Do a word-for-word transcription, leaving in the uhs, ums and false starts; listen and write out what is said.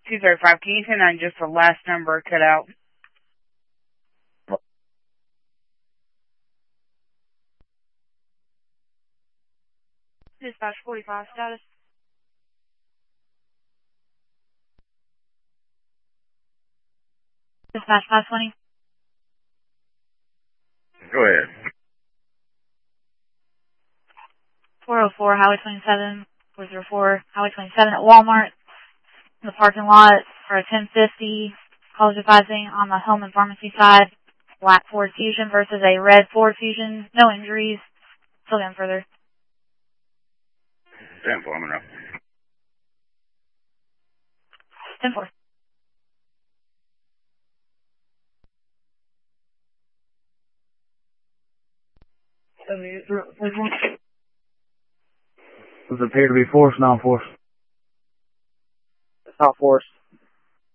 two thirty-five. Can you send on just the last number cut out? Dispatch forty-five, status. Dispatch five twenty. Go ahead. four oh four, Highway twenty-seven, four oh four, Highway twenty-seven at Walmart. In the parking lot for a ten fifty. College advising on the home and pharmacy side. Black Ford Fusion versus a red Ford Fusion. No injuries. Still going further. ten four, I'm enough. ten four. Does it appear to be forced, non-forced? It's not forced.